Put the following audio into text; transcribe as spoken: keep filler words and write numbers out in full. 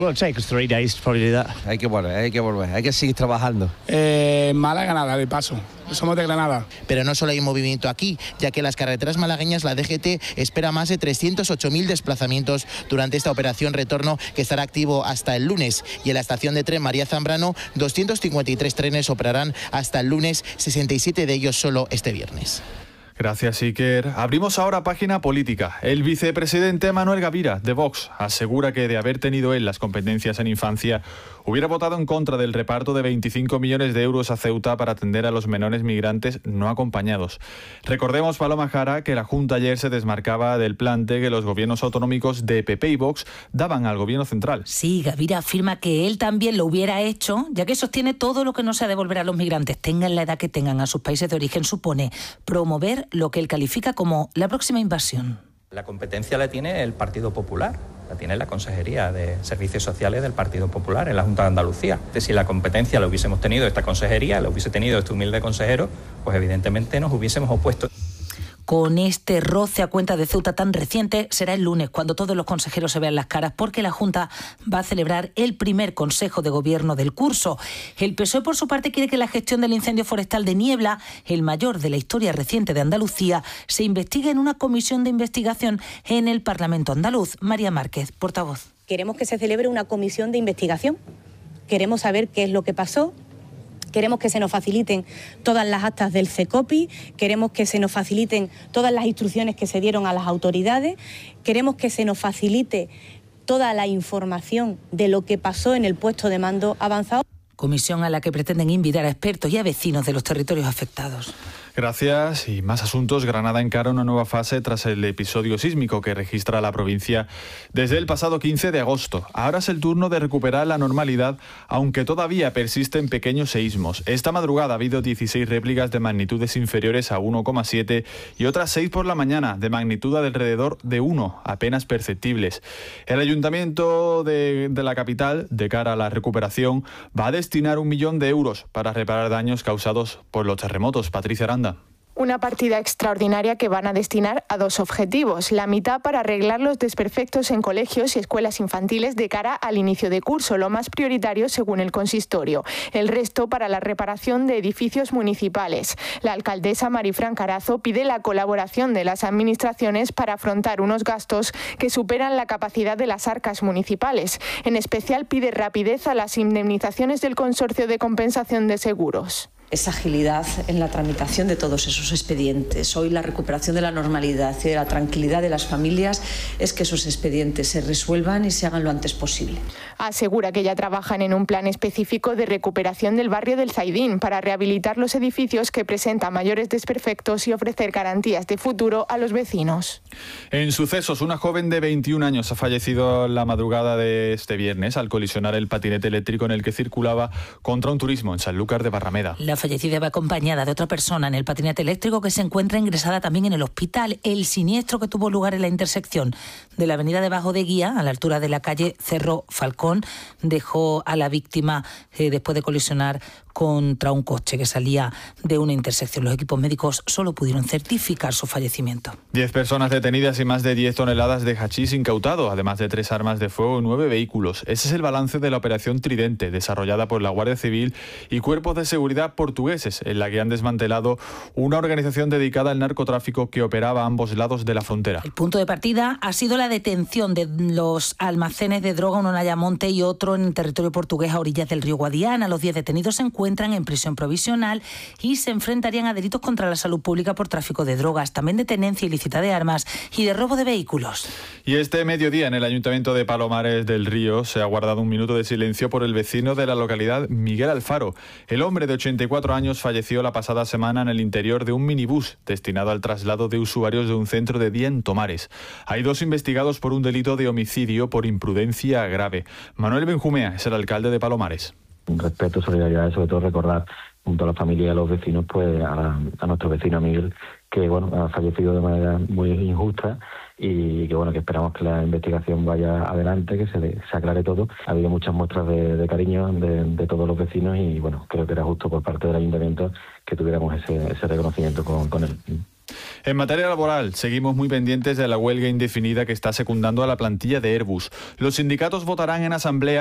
Well, it'll take us three days to probably do that. Hay que volver, hay que volver, hay que seguir trabajando. Eh, Málaga nada, de paso. Somos de Granada. Pero no solo hay movimiento aquí, ya que en las carreteras malagueñas la D G T espera más de trescientos ocho mil desplazamientos durante esta operación retorno que estará activo hasta el lunes. Y en la estación de tren María Zambrano, doscientos cincuenta y tres trenes operarán hasta el lunes, sesenta y siete de ellos solo este viernes. Gracias, Iker. Abrimos ahora página política. El vicepresidente Manuel Gavira, de Vox, asegura que de haber tenido él las competencias en infancia, hubiera votado en contra del reparto de veinticinco millones de euros a Ceuta para atender a los menores migrantes no acompañados. Recordemos, Paloma Jara, que la Junta ayer se desmarcaba del plante que los gobiernos autonómicos de P P y Vox daban al gobierno central. Sí, Gavira afirma que él también lo hubiera hecho, ya que sostiene todo lo que no sea devolver a los migrantes, tengan la edad que tengan, a sus países de origen, supone promover lo que él califica como la próxima invasión. La competencia la tiene el Partido Popular, la tiene la Consejería de Servicios Sociales del Partido Popular en la Junta de Andalucía. Si la competencia la hubiésemos tenido esta consejería, la hubiese tenido este humilde consejero, pues evidentemente nos hubiésemos opuesto. Con este roce a cuenta de Ceuta tan reciente, será el lunes cuando todos los consejeros se vean las caras, porque la Junta va a celebrar el primer Consejo de Gobierno del curso. El P S O E, por su parte, quiere que la gestión del incendio forestal de Niebla, el mayor de la historia reciente de Andalucía, se investigue en una comisión de investigación en el Parlamento andaluz. María Márquez, portavoz. Queremos que se celebre una comisión de investigación. Queremos saber qué es lo que pasó. Queremos que se nos faciliten todas las actas del CECOPI, queremos que se nos faciliten todas las instrucciones que se dieron a las autoridades, queremos que se nos facilite toda la información de lo que pasó en el puesto de mando avanzado. Comisión a la que pretenden invitar a expertos y a vecinos de los territorios afectados. Gracias. Y más asuntos. Granada encara una nueva fase tras el episodio sísmico que registra la provincia desde el pasado quince de agosto. Ahora es el turno de recuperar la normalidad, aunque todavía persisten pequeños seísmos. Esta madrugada ha habido dieciséis réplicas de magnitudes inferiores a uno coma siete y otras seis por la mañana de magnitud de alrededor de uno, apenas perceptibles. El Ayuntamiento de, de la capital, de cara a la recuperación, va a destinar un millón de euros para reparar daños causados por los terremotos. Patricia Aranda. Una partida extraordinaria que van a destinar a dos objetivos. La mitad para arreglar los desperfectos en colegios y escuelas infantiles de cara al inicio de curso, lo más prioritario según el consistorio. El resto para la reparación de edificios municipales. La alcaldesa Marifran Carazo pide la colaboración de las administraciones para afrontar unos gastos que superan la capacidad de las arcas municipales. En especial pide rapidez a las indemnizaciones del Consorcio de Compensación de Seguros. Esa agilidad en la tramitación de todos esos expedientes. Hoy la recuperación de la normalidad y de la tranquilidad de las familias es que esos expedientes se resuelvan y se hagan lo antes posible. Asegura que ya trabajan en un plan específico de recuperación del barrio del Zaidín para rehabilitar los edificios que presentan mayores desperfectos y ofrecer garantías de futuro a los vecinos. En sucesos, una joven de veintiún años ha fallecido la madrugada de este viernes al colisionar el patinete eléctrico en el que circulaba contra un turismo en Sanlúcar de Barrameda. La fallecida va acompañada de otra persona en el patinete eléctrico que se encuentra ingresada también en el hospital. El siniestro que tuvo lugar en la intersección de la avenida de Bajo de Guía, a la altura de la calle Cerro Falcón, dejó a la víctima eh, después de colisionar contra un coche que salía de una intersección. Los equipos médicos solo pudieron certificar su fallecimiento. Diez personas detenidas y más de diez toneladas de hachís incautado, además de tres armas de fuego y nueve vehículos. Ese es el balance de la operación Tridente, desarrollada por la Guardia Civil y cuerpos de seguridad portugueses, en la que han desmantelado una organización dedicada al narcotráfico que operaba a ambos lados de la frontera. El punto de partida ha sido la detención de los almacenes de droga, uno en Ayamonte y otro en el territorio portugués a orillas del río Guadiana. Los diez detenidos se encuentran en prisión provisional y se enfrentarían a delitos contra la salud pública por tráfico de drogas, también de tenencia ilícita de armas y de robo de vehículos. Y este mediodía en el Ayuntamiento de Palomares del Río se ha guardado un minuto de silencio por el vecino de la localidad, Miguel Alfaro. El hombre de ochenta y cuatro años falleció la pasada semana en el interior de un minibús destinado al traslado de usuarios de un centro de día en Tomares. Hay dos investigados por un delito de homicidio por imprudencia grave. Manuel Benjumea es el alcalde de Palomares. Respeto, solidaridad y sobre todo recordar junto a la familia y a los vecinos pues a, a nuestro vecino Miguel, que bueno ha fallecido de manera muy injusta y que bueno que esperamos que la investigación vaya adelante, que se, se aclare todo. Ha habido muchas muestras de, de cariño de, de todos los vecinos y bueno creo que era justo por parte del ayuntamiento que tuviéramos ese, ese reconocimiento con, con él. En materia laboral, seguimos muy pendientes de la huelga indefinida que está secundando a la plantilla de Airbus. Los sindicatos votarán en asamblea